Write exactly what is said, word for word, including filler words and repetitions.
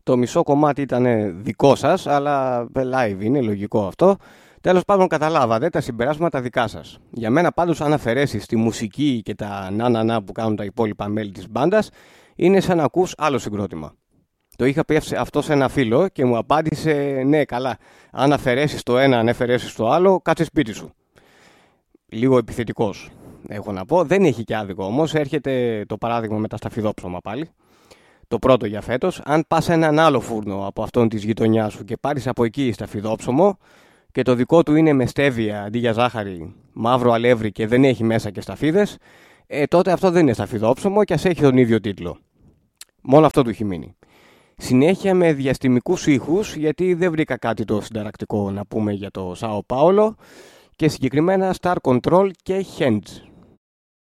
Το μισό κομμάτι ήταν δικό σας, αλλά live είναι, λογικό αυτό. Τέλος πάντων, καταλάβατε τα συμπεράσματα δικά σας. Για μένα πάντως, αν αφαιρέσεις τη μουσική και τα να-να-να που κάνουν τα υπόλοιπα μέλη της μπάντας, είναι σαν να ακούς άλλο συγκρότημα. Το είχα πει αυτό σε ένα φίλο και μου απάντησε, ναι, καλά, αν αφαιρέσεις το ένα, αν αφαιρέσεις το άλλο, κάτσε σπίτι σου. Λίγο επιθετικός, έχω να πω. Δεν έχει και άδικο όμως. Έρχεται το παράδειγμα με τα σταφυδόψωμα πάλι. Το πρώτο για φέτος. Αν πας σε έναν άλλο φούρνο από αυτόν της γειτονιάς σου και πάρεις από εκεί σταφυδόψωμο και το δικό του είναι με στέβια αντί για ζάχαρη, μαύρο αλεύρι και δεν έχει μέσα και σταφίδες, ε, τότε αυτό δεν είναι σταφυδόψωμο και ας έχει τον ίδιο τίτλο. Μόνο αυτό του έχει μείνει. Συνέχεια με διαστημικούς ήχους, γιατί δεν βρήκα κάτι το συνταρακτικό να πούμε για το Σάο Πάολο, και συγκεκριμένα Star Control και Henge.